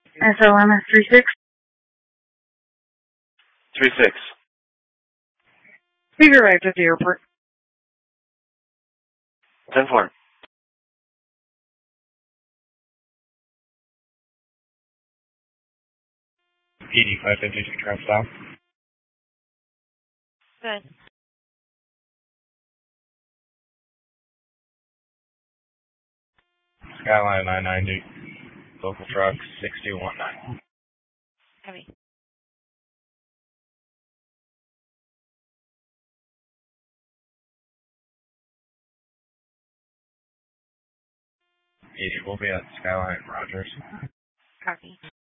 SLMS 36. 36. We've arrived at the airport. 10-4. PD 552 trap stop. Good. Skyline 990. Local truck 6219. Heavy. PD will be at Skyline Rogers. Copy.